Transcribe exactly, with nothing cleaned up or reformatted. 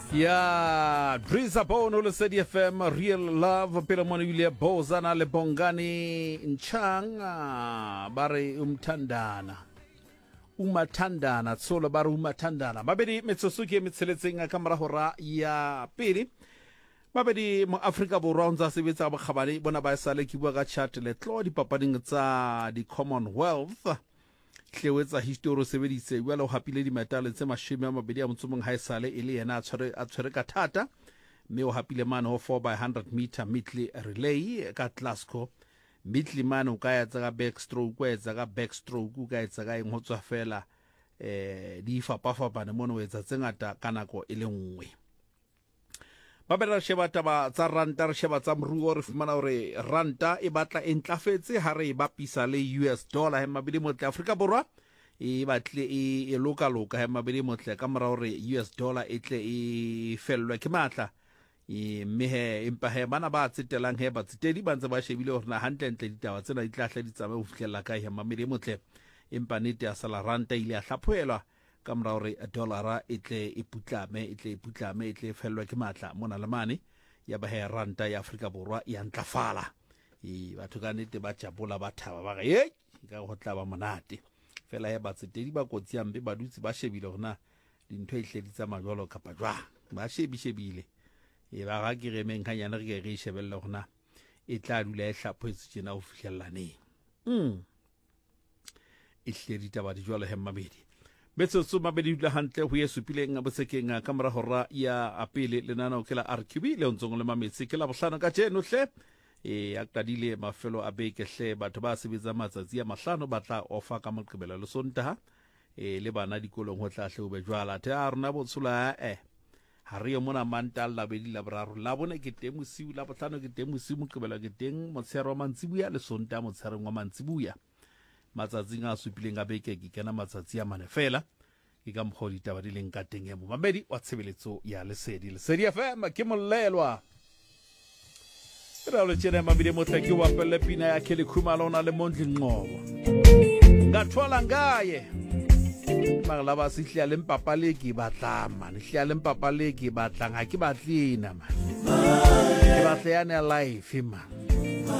Ya Driza Bono le Sedi F M Real Love pela mwana yule bozana le bongani nchanga bare umtandana umathandana tsolo bare umathandana mabedi metsosuke metseletseng ka morahora ya pele mabedi mo Africa Borwa ntsa sebetsa ba khabane bona ba sale ke bua ka chat le tlo di papading tsa di Commonwealth tlewetsa history sebeditse jwa le hapile di metale tse mashome a mabedi a motsomong ha esale ile yena a tshwere a tshwere ka thata mme o hapile mane ho four by one hundred meter medley relay ka Glasgow medley mane o ka etsa ka backstroke o etsa ka backstroke o ka etsa ka eng ho tswa fela eh di fapa fapa ne mono etsa tsengata ka nako e le nngwe ba bera sheba taba tsa ranta re sheba tsa mruo re fumana hore ranta e batla e ntlafetse ha re ba pisa le U S dollar he mabedi motle Afrika Borwa e batle e e loka loka he mabedi motle ka mora hore U S dollar e tle e fellwe ke matla e mehe empa he bana ba tsetelang he ba tsetedi ba ntse ba shebile hore na hantle ntle ditaba tsena di tla hla di tsamae ho fihlella ka he mabedi motle empa nete ya sala ranta ile a hlaphoelwa ka mora hore dollara e tle e putlame e tle e putlame e tle fellwa ke matla mona le mane ya ba he ranta ya Afrika Borwa ya ntlafala e batho ka nete ba tjabola ba thaba ba ga ye ka go tla ba monate fela he ba tsetedi ba kotsi ambe ba dutse ba shebile hona dintho e hleditsa majolo kapa jwa ba shebi shebile e ba ga ke remeng khanyana re ke shebelle hona e tla dula e hlaphoetse tsena ho fihlellaneng mm e hledita ba di jwalo he mabedi betso so mabedi dula hantle ho yesu pileng a botsekeng ka mora hora ya apele lenana o kela R Q B le ntsong le mametsi ke la bohlano ka tseno hle e akadile mafelo a beke hle batho ba sebetsa matsatsi a mahlano ba tla ofa ka moqebelo le sontaha e le bana dikolong ho tla hle o be jwala the a rona botsula eh ha re yo mona manta la bedi la braro la bone ke teng mosiu la bohlano ke teng mosiu moqebelo ke teng motshero wa mantsibuya le sontaha motshereng wa mantsibuya matsatsing a supileng a beke ke kena matsatsi a mane fela ke ka mkhodi taba di leng ka teng ya mo mabedi wa tshebeletso ya lesedi lesedi F M ke mollelwa ra lo tsena mabedi motle ke wa pele pina ya khele khumalona le mondli ngobo ngathola ngaye magala ba sihla le mpapa le ke batla man hla le mpapa le ke batla ga ke batlina man ke batla yana life man